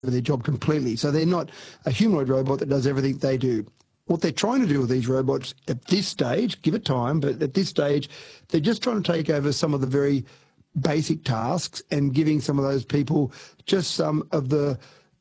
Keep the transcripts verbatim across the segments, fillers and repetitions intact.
their job completely. So they're not a humanoid robot that does everything they do. What they're trying to do with these robots at this stage, give it time, but at this stage, they're just trying to take over some of the very basic tasks and giving some of those people just some of the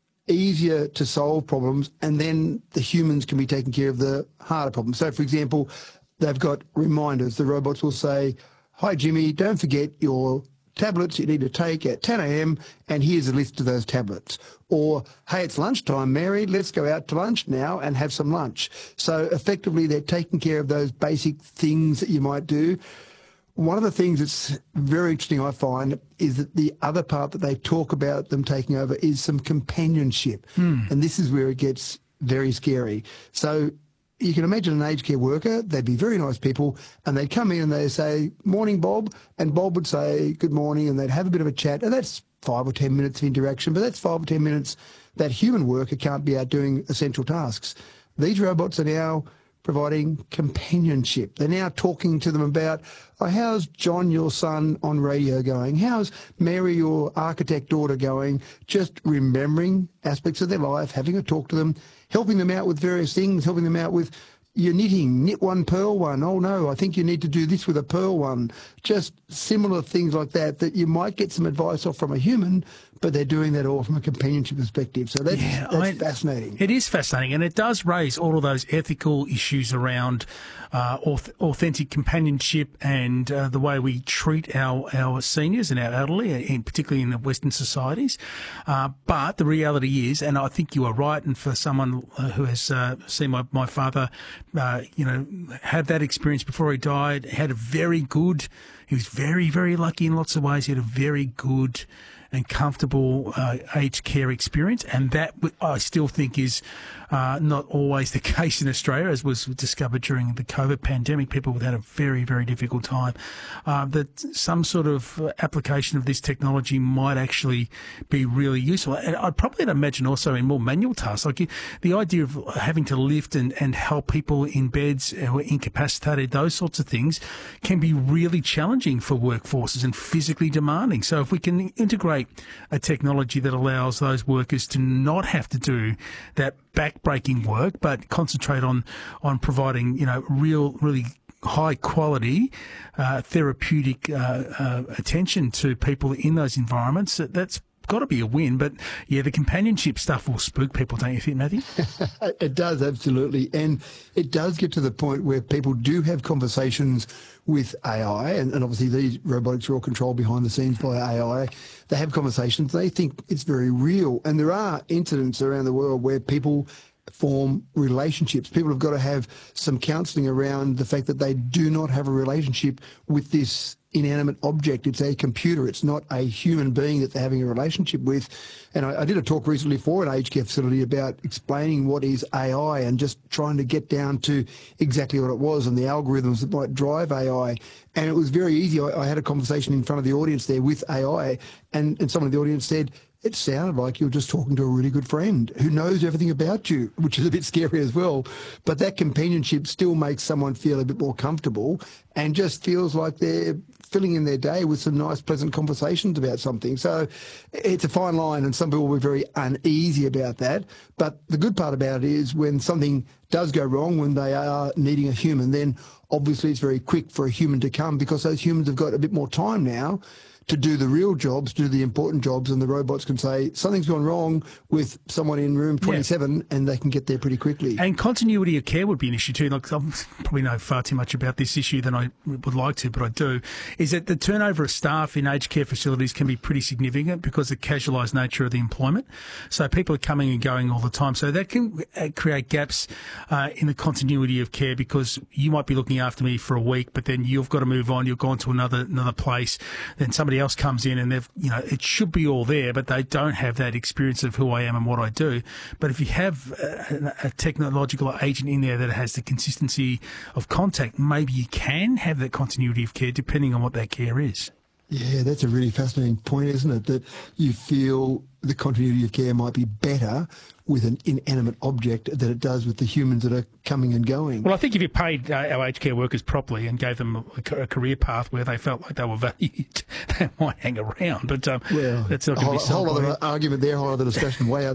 easier to solve problems, and then the humans can be taking care of the harder problems. So, for example, they've got reminders. The robots will say, "Hi, Jimmy, don't forget your tablets you need to take at ten a m and here's a list of those tablets." Or, "Hey, it's lunchtime, Mary, let's go out to lunch now and have some lunch." So effectively they're taking care of those basic things that you might do. One of the things that's very interesting, I find, is that the other part that they talk about them taking over is some companionship. Hmm. And this is where it gets very scary. So you can imagine an aged care worker, they'd be very nice people, and they'd come in and they'd say, "Morning, Bob," and Bob would say, "Good morning," and they'd have a bit of a chat, and that's five or ten minutes of interaction, but that's five or ten minutes that human worker can't be out doing essential tasks. These robots are now providing companionship. They're now talking to them about, "Oh, how's John, your son, on radio going? How's Mary, your architect daughter, going?" Just remembering aspects of their life, having a talk to them, helping them out with various things, helping them out with your knitting, knit one, pearl one. "Oh no, I think you need to do this with a pearl one." Just similar things like that, that you might get some advice off from a human, but they're doing that all from a companionship perspective. So that's, yeah, that's I mean, fascinating. It is fascinating, and it does raise all of those ethical issues around uh, auth- authentic companionship and uh, the way we treat our, our seniors and our elderly, in, particularly in the Western societies. Uh, but the reality is, and I think you are right, and for someone who has uh, seen my, my father, uh, you know, have that experience before he died, had a very good, he was very, very lucky in lots of ways. He had a very good and comfortable uh, aged care experience, and that I still think is uh, not always the case in Australia, as was discovered during the COVID pandemic. People had a very, very difficult time. Uh, that some sort of application of this technology might actually be really useful. And I'd probably imagine also in more manual tasks, like the idea of having to lift and, and help people in beds who are incapacitated, those sorts of things can be really challenging for workforces and physically demanding. So if we can integrate a technology that allows those workers to not have to do that back-breaking work, but concentrate on on providing, you know, real, really high quality uh, therapeutic uh, uh, attention to people in those environments, that, that's got to be a win. But yeah, the companionship stuff will spook people, don't you think, Matthew? It does, absolutely. And it does get to the point where people do have conversations with A I, and, and obviously these robotics are all controlled behind the scenes by A I. They have conversations, they think it's very real. And there are incidents around the world where people form relationships. People have got to have some counselling around the fact that they do not have a relationship with this inanimate object. It's a computer. It's not a human being that they're having a relationship with. And I, I did a talk recently for an aged care facility about explaining what is A I and just trying to get down to exactly what it was and the algorithms that might drive A I. And it was very easy. I, I had a conversation in front of the audience there with A I, and, and someone in the audience said, "It sounded like you were just talking to a really good friend who knows everything about you," which is a bit scary as well. But that companionship still makes someone feel a bit more comfortable and just feels like they're filling in their day with some nice, pleasant conversations about something. So it's a fine line, and some people will be very uneasy about that. But the good part about it is when something does go wrong, when they are needing a human, then obviously it's very quick for a human to come, because those humans have got a bit more time now to do the real jobs, to do the important jobs, and the robots can say something's gone wrong with someone in room twenty-seven, yeah, and they can get there pretty quickly. And continuity of care would be an issue too. Like, I probably know far too much about this issue than I would like to, but I do, is that the turnover of staff in aged care facilities can be pretty significant because of the casualised nature of the employment. So people are coming and going all the time. So that can create gaps uh, in the continuity of care, because you might be looking after me for a week, but then you've got to move on, you've gone to another another place, then somebody else comes in and they've, you know, it should be all there, but they don't have that experience of who I am and what I do. But if you have a, a technological agent in there that has the consistency of contact, maybe you can have that continuity of care depending on what that care is. Yeah, that's a really fascinating point, isn't it? That you feel the continuity of care might be better with an inanimate object than it does with the humans that are coming and going. Well, I think if you paid uh, our aged care workers properly and gave them a, a career path where they felt like they were valued, they might hang around. But um, well, that's not a going whole, to be whole other argument there, whole other discussion way out.